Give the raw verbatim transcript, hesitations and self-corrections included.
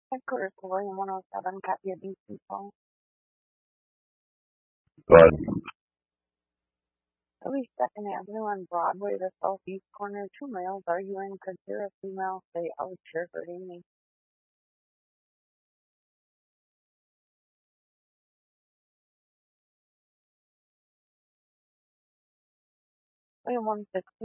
Headquarters to William one oh seven, copy of B C phone. But Louis Second Avenue on Broadway, the southeast corner. Two males arguing. Could hear a female say, "Oh, sure, hurting me." William one sixteen.